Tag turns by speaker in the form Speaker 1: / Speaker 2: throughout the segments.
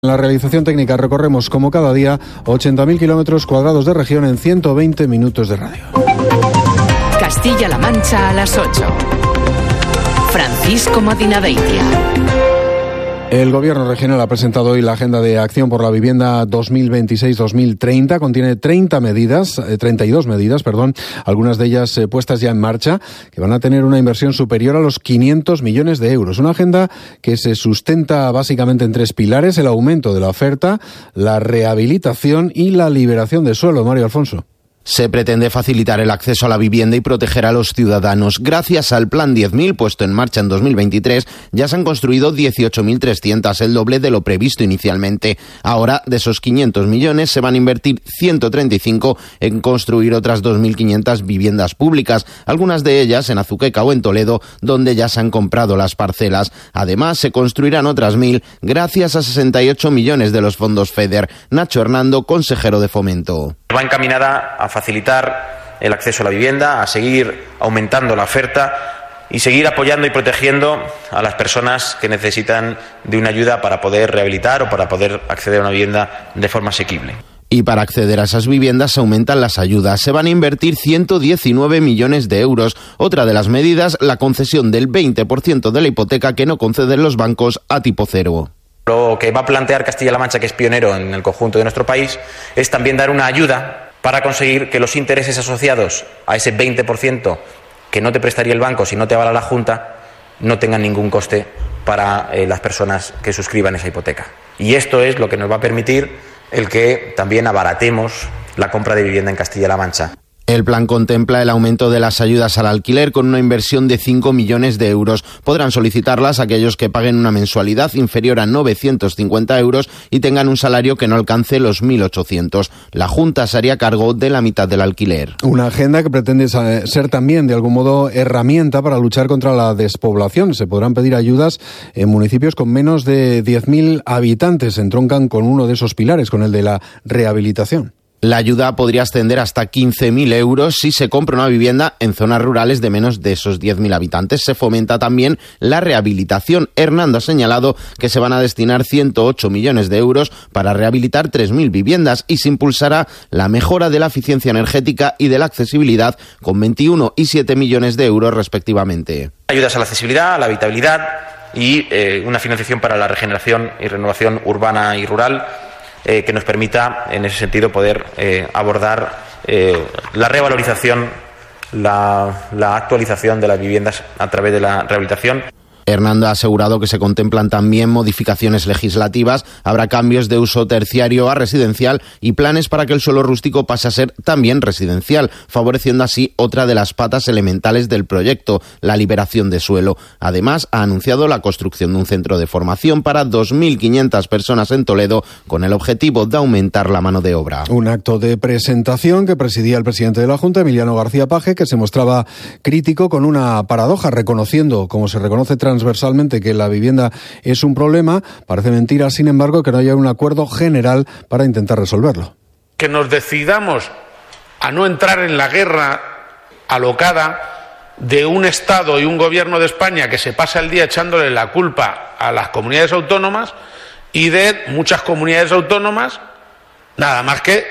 Speaker 1: En la realización técnica recorremos, como cada día, 80.000 kilómetros cuadrados de región en 120 minutos de radio.
Speaker 2: Castilla-La Mancha a las 8. Francisco Madinaveitia.
Speaker 1: El Gobierno regional ha presentado hoy la Agenda de Acción por la Vivienda 2026-2030. Contiene 32 medidas, algunas de ellas puestas ya en marcha, que van a tener una inversión superior a los 500 millones de euros. Una agenda que se sustenta básicamente en 3 pilares: el aumento de la oferta, la rehabilitación y la liberación de suelo. Mario Alfonso.
Speaker 3: Se pretende facilitar el acceso a la vivienda y proteger a los ciudadanos. Gracias al Plan 10.000 puesto en marcha en 2023, ya se han construido 18.300, el doble de lo previsto inicialmente. Ahora, de esos 500 millones, se van a invertir 135 en construir otras 2.500 viviendas públicas, algunas de ellas en Azuqueca o en Toledo, donde ya se han comprado las parcelas. Además, se construirán otras 1.000 gracias a 68 millones de los fondos FEDER. Nacho Hernando, consejero de Fomento.
Speaker 4: Va encaminada a facilitar el acceso a la vivienda, a seguir aumentando la oferta y seguir apoyando y protegiendo a las personas que necesitan de una ayuda para poder rehabilitar o para poder acceder a una vivienda de forma asequible.
Speaker 3: Y para acceder a esas viviendas se aumentan las ayudas. Se van a invertir 119 millones de euros. Otra de las medidas, la concesión del 20% de la hipoteca que no conceden los bancos a tipo cero.
Speaker 4: Lo que va a plantear Castilla-La Mancha, que es pionero en el conjunto de nuestro país, es también dar una ayuda para conseguir que los intereses asociados a ese 20% que no te prestaría el banco si no te avala la Junta no tengan ningún coste para las personas que suscriban esa hipoteca. Y esto es lo que nos va a permitir el que también abaratemos la compra de vivienda en Castilla-La Mancha.
Speaker 3: El plan contempla el aumento de las ayudas al alquiler con una inversión de 5 millones de euros. Podrán solicitarlas aquellos que paguen una mensualidad inferior a 950 euros y tengan un salario que no alcance los 1.800. La Junta se haría cargo de la mitad del alquiler.
Speaker 1: Una agenda que pretende ser también, de algún modo, herramienta para luchar contra la despoblación. Se podrán pedir ayudas en municipios con menos de 10.000 habitantes. Se entroncan con uno de esos pilares, con el de la rehabilitación.
Speaker 3: La ayuda podría ascender hasta 15.000 euros si se compra una vivienda en zonas rurales de menos de esos 10.000 habitantes. Se fomenta también la rehabilitación. Hernando ha señalado que se van a destinar 108 millones de euros para rehabilitar 3.000 viviendas y se impulsará la mejora de la eficiencia energética y de la accesibilidad con 21 y 7 millones de euros respectivamente.
Speaker 4: Ayudas a la accesibilidad, a la habitabilidad y una financiación para la regeneración y renovación urbana y rural, que nos permita, en ese sentido, poder abordar la revalorización, la actualización de las viviendas a través de la rehabilitación.
Speaker 3: Hernando ha asegurado que se contemplan también modificaciones legislativas, habrá cambios de uso terciario a residencial y planes para que el suelo rústico pase a ser también residencial, favoreciendo así otra de las patas elementales del proyecto, la liberación de suelo. Además, ha anunciado la construcción de un centro de formación para 2.500 personas en Toledo, con el objetivo de aumentar la mano de obra.
Speaker 1: Un acto de presentación que presidía el presidente de la Junta, Emiliano García Paje, que se mostraba crítico con una paradoja, reconociendo, como se reconoce transversalmente, que la vivienda es un problema. Parece mentira, sin embargo, que no haya un acuerdo general para intentar resolverlo.
Speaker 5: Que nos decidamos a no entrar en la guerra alocada de un Estado y un Gobierno de España que se pasa el día echándole la culpa a las comunidades autónomas y de muchas comunidades autónomas nada más que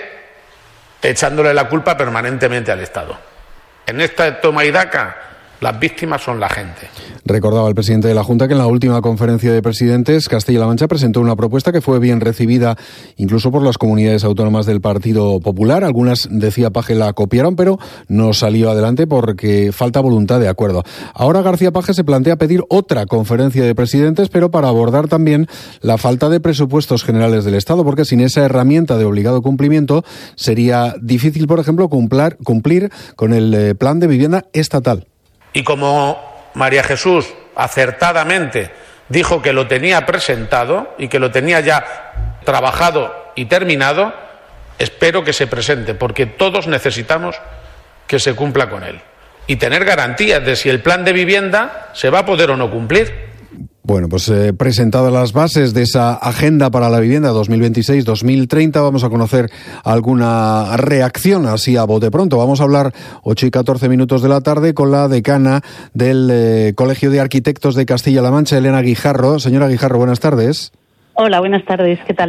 Speaker 5: echándole la culpa permanentemente al Estado. En esta toma y daca, las víctimas son la gente.
Speaker 1: Recordaba el presidente de la Junta que en la última conferencia de presidentes Castilla-La Mancha presentó una propuesta que fue bien recibida incluso por las comunidades autónomas del Partido Popular. Algunas, decía Paje, la copiaron, pero no salió adelante porque falta voluntad de acuerdo. Ahora García Paje se plantea pedir otra conferencia de presidentes, pero para abordar también la falta de presupuestos generales del Estado, porque sin esa herramienta de obligado cumplimiento sería difícil, por ejemplo, cumplir con el plan de vivienda estatal.
Speaker 5: Y como María Jesús acertadamente dijo que lo tenía presentado y que lo tenía ya trabajado y terminado, espero que se presente, porque todos necesitamos que se cumpla con él. Y tener garantías de si el plan de vivienda se va a poder o no cumplir.
Speaker 1: Bueno, pues presentadas las bases de esa agenda para la vivienda 2026-2030, vamos a conocer alguna reacción así a bote pronto. Vamos a hablar 8:14 de la tarde con la decana del Colegio de Arquitectos de Castilla-La Mancha, Elena Guijarro. Señora Guijarro, buenas tardes.
Speaker 6: Hola, buenas tardes. ¿Qué tal?